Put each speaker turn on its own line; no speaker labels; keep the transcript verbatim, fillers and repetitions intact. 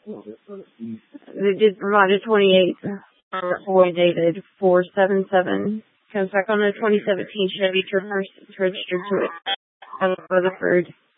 They did provide a twenty-eight boy dated four seven seven. Comes back on a twenty seventeen Chevy Traverse. It's registered to it. Weatherford.